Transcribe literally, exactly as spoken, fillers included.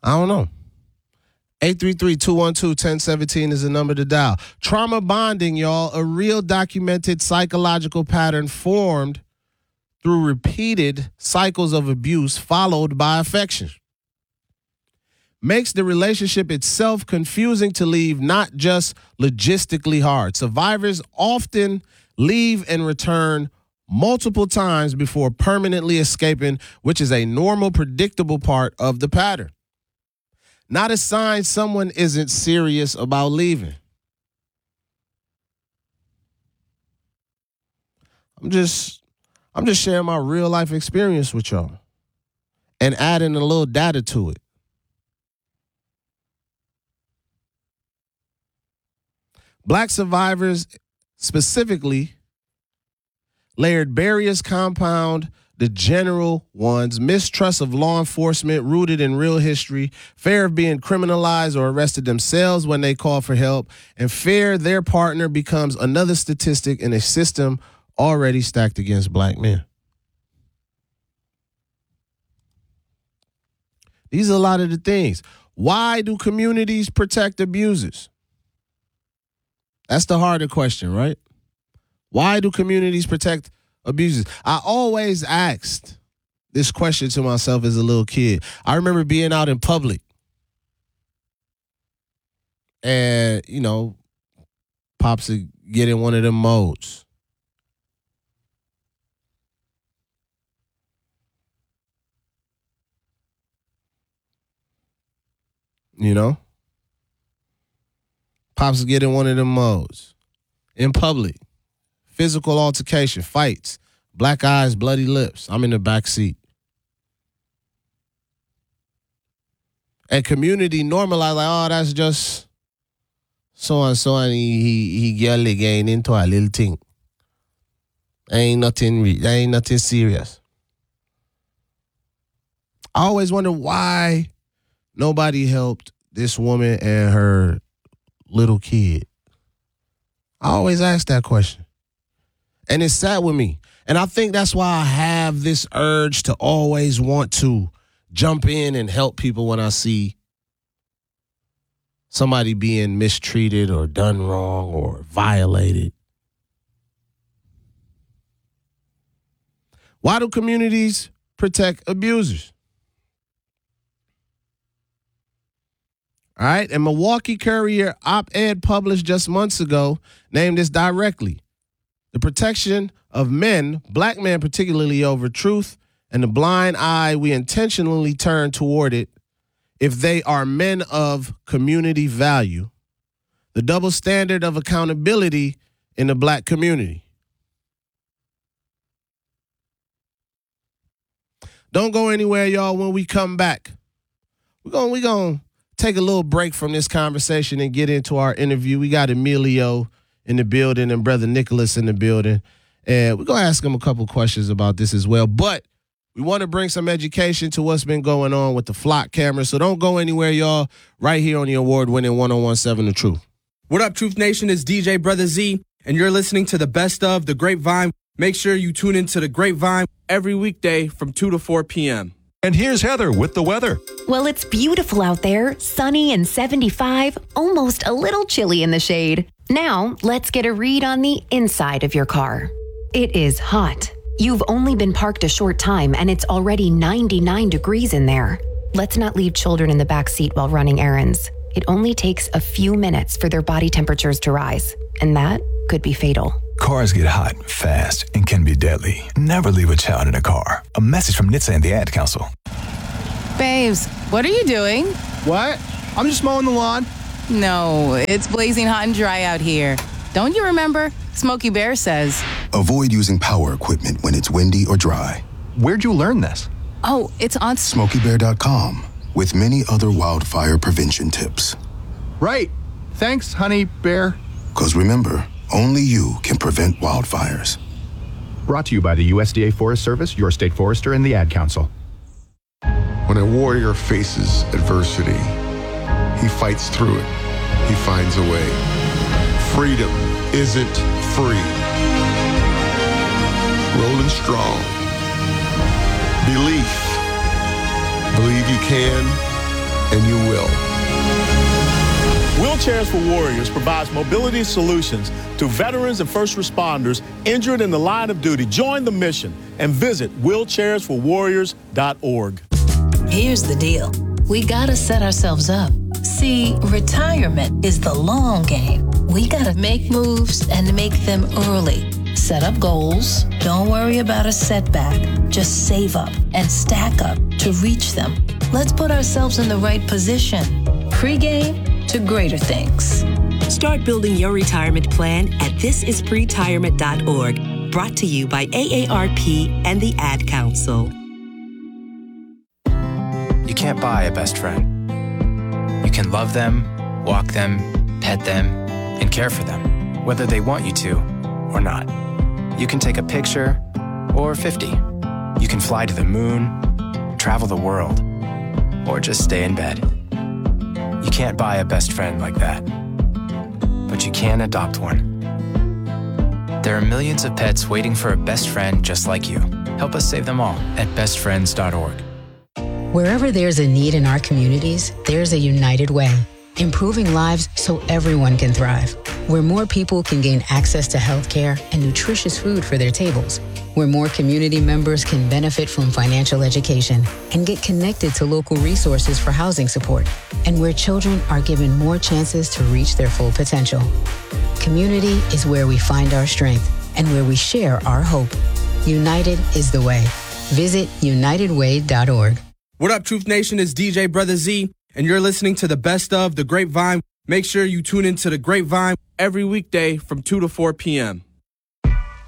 I don't know. eight three three, two one two, one zero one seven is the number to dial. Trauma bonding, y'all, a real documented psychological pattern formed through repeated cycles of abuse followed by affection. Makes the relationship itself confusing to leave, not just logistically hard. Survivors often leave and return multiple times before permanently escaping, which is a normal, predictable part of the pattern. Not a sign someone isn't serious about leaving. I'm just, I'm just sharing my real life experience with y'all and adding a little data to it. Black survivors specifically layered barriers compound the general ones: mistrust of law enforcement rooted in real history, fear of being criminalized or arrested themselves when they call for help, and fear their partner becomes another statistic in a system already stacked against black men. These are a lot of the things. Why do communities protect abusers? That's the harder question, right? Why do communities protect abusers? I always asked this question to myself as a little kid. I remember being out in public and, you know, Pops would get in one of them modes. You know? Pops would get in one of them modes in public. Physical altercation, fights, black eyes, bloody lips. I'm in the back seat. And community normalized, like, oh, that's just so and so, and he he he get getting into a little thing. Ain't nothing, re- ain't nothing serious. I always wonder why nobody helped this woman and her little kid. I always ask that question. And it's sad with me. And I think that's why I have this urge to always want to jump in and help people when I see somebody being mistreated or done wrong or violated. Why do communities protect abusers? All right. And Milwaukee Courier op-ed published just months ago named this directly: the protection of men, black men particularly, over truth and the blind eye we intentionally turn toward it if they are men of community value, the double standard of accountability in the black community. Don't go anywhere, y'all. When we come back, we're going we're going to take a little break from this conversation and get into our interview. We got Emilio in the building and Brother Nicholas in the building. And we're going to ask him a couple questions about this as well. But we want to bring some education to what's been going on with the flock camera. So don't go anywhere, y'all. Right here on the award-winning one oh one seven The Truth. What up, Truth Nation? It's D J Brother Z, and you're listening to the best of The Grapevine. Make sure you tune into The Grapevine every weekday from two to four p.m. And here's Heather with the weather. Well, it's beautiful out there, sunny and seventy-five, almost a little chilly in the shade. Now, let's get a read on the inside of your car. It is hot. You've only been parked a short time and it's already ninety-nine degrees in there. Let's not leave children in the back seat while running errands. It only takes a few minutes for their body temperatures to rise, and that could be fatal. Cars get hot fast and can be deadly. Never leave a child in a car. A message from N H T S A and the Ad Council. Babes, what are you doing? What? I'm just mowing the lawn. No, it's blazing hot and dry out here. Don't you remember? Smokey Bear says, avoid using power equipment when it's windy or dry. Where'd you learn this? oh, it's on Smokey Bear dot com with many other wildfire prevention tips. Right. Thanks, honey bear. Because remember, only you can prevent wildfires. Brought to you by the U S D A Forest Service, your state forester, and the Ad Council. When a warrior faces adversity, he fights through it. He finds a way. Freedom isn't free. Rolling strong. Belief. Believe you can and you will. Wheelchairs for Warriors provides mobility solutions to veterans and first responders injured in the line of duty. Join the mission and visit wheelchairs for warriors dot org. Here's the deal. We gotta set ourselves up. See, retirement is the long game. We gotta make moves and make them early. Set up goals. Don't worry about a setback. Just save up and stack up to reach them. Let's put ourselves in the right position. Pre-game to greater things. Start building your retirement plan at this is pretirement dot org. Brought to you by A A R P and the Ad Council. You can't buy a best friend. You can love them, walk them, pet them, and care for them, whether they want you to or not. You can take a picture or fifty. You can fly to the moon, travel the world, or just stay in bed. You can't buy a best friend like that, but you can adopt one. There are millions of pets waiting for a best friend just like you. Help us save them all at best friends dot org. Wherever there's a need in our communities, there's a United Way, improving lives so everyone can thrive. Where more people can gain access to healthcare and nutritious food for their tables. Where more community members can benefit from financial education and get connected to local resources for housing support. And where children are given more chances to reach their full potential. Community is where we find our strength and where we share our hope. United is the way. Visit united way dot org. What up, Truth Nation? It's D J Brother Z, and you're listening to the best of The Grapevine. Make sure you tune into The Grapevine every weekday from two to four p.m.